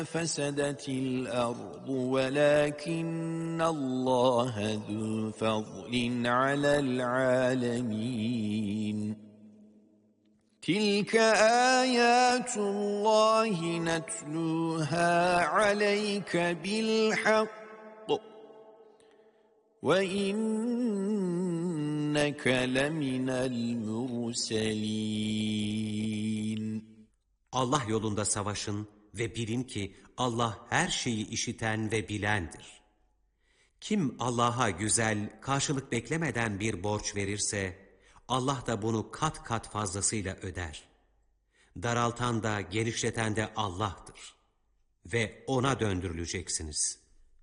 فسدت الأرض ولكن الله ذو فضل على العالمين تلك آيات الله نتلوها عليك بالحق وإنك لمن المرسلين. Allah yolunda savaşın ve bilin ki Allah her şeyi işiten ve bilendir. Kim Allah'a güzel, karşılık beklemeden bir borç verirse, Allah da bunu kat kat fazlasıyla öder. Daraltan da, genişleten de Allah'tır. Ve O'na döndürüleceksiniz.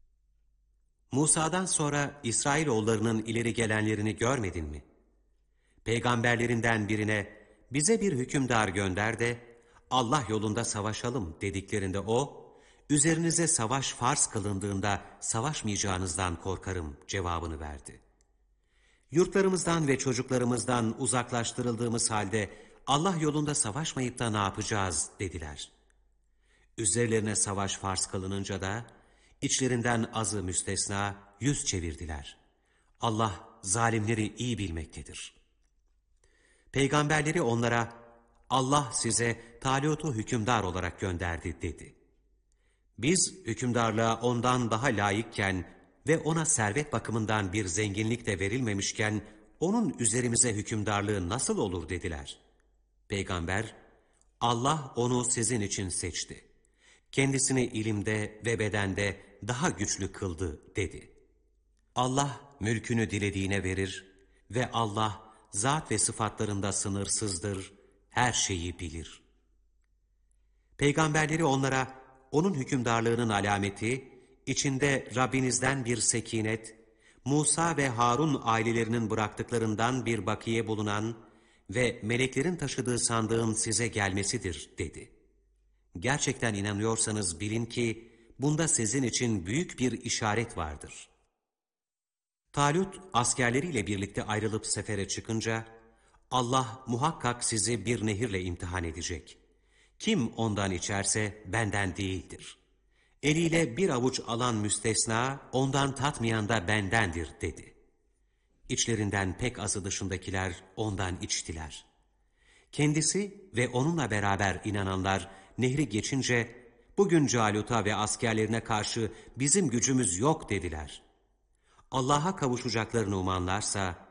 Musa'dan sonra İsrailoğullarının ileri gelenlerini görmedin mi? Peygamberlerinden birine, bize bir hükümdar gönder de, Allah yolunda savaşalım dediklerinde o, üzerinize savaş farz kılındığında savaşmayacağınızdan korkarım cevabını verdi. Yurtlarımızdan ve çocuklarımızdan uzaklaştırıldığımız halde Allah yolunda savaşmayıp da ne yapacağız dediler. Üzerlerine savaş farz kılınınca da içlerinden azı müstesna yüz çevirdiler. Allah zalimleri iyi bilmektedir. Peygamberleri onlara, Allah size Talut'u hükümdar olarak gönderdi dedi. Biz hükümdarlığa ondan daha layıkken ve ona servet bakımından bir zenginlik de verilmemişken onun üzerimize hükümdarlığı nasıl olur dediler. Peygamber, Allah onu sizin için seçti. Kendisini ilimde ve bedende daha güçlü kıldı dedi. Allah mülkünü dilediğine verir ve Allah zat ve sıfatlarında sınırsızdır, her şeyi bilir. Peygamberleri onlara onun hükümdarlığının alameti, içinde Rabbinizden bir sekinet, Musa ve Harun ailelerinin bıraktıklarından bir bakiye bulunan ve meleklerin taşıdığı sandığın size gelmesidir dedi. Gerçekten inanıyorsanız bilin ki bunda sizin için büyük bir işaret vardır. Talut askerleriyle birlikte ayrılıp sefere çıkınca, Allah muhakkak sizi bir nehirle imtihan edecek. Kim ondan içerse benden değildir. Eliyle bir avuç alan müstesna, ondan tatmayan da bendendir dedi. İçlerinden pek azı dışındakiler ondan içtiler. Kendisi ve onunla beraber inananlar nehri geçince, bugün Calut'a ve askerlerine karşı bizim gücümüz yok dediler. Allah'a kavuşacaklarını umanlarsa,